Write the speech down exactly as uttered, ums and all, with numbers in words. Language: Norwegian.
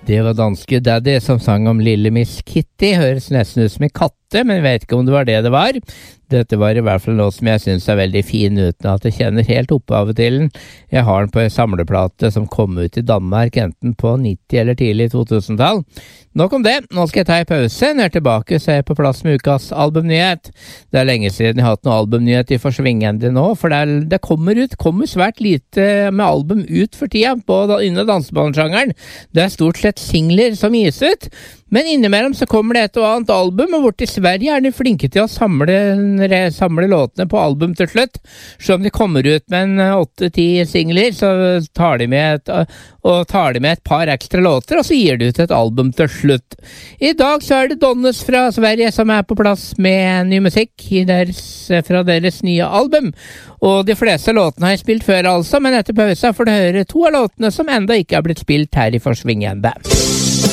Det var danske Daddy som sang om Lille Miss Kitty. Høres nesten ut som en katte, men jeg vet ikke om det var det det var. Dette var i hvert fall noe som jeg synes er veldig fin, uten at jeg kjenner helt opphavet til den. Jeg har den på en samleplate som kom ut i Danmark, enten på nitti eller tidlig to tusen-tall. Nok om det, nå skal jeg ta en pause. Når jeg er tilbake, så er jeg på plass med ukas albumnyhet. Det er lenge siden jeg har hatt noe albumnyhet i forsvingende nå, for det, er, det kommer ut, kommer svært lite med album ut for tida på innen dansebandgenren. Det er stort sett singler som gis ut, men innimellom så kommer det et og annet album, og borte i Sverige er de flinke til å samle, samle låtene på album til slutt. Så om de kommer ut med en åtte-ti singler, så tar de med et, og tar de med et par ekstra låter, og så gir de ut et album til slutt. I dag så er det Donnes fra Sverige som er på plass med ny musikk i deres, fra deres nye album. Og de fleste låtene har jeg spilt før altså, men etter pausa får du høre to av låtene som enda ikke har blitt spilt her i Forsvingende.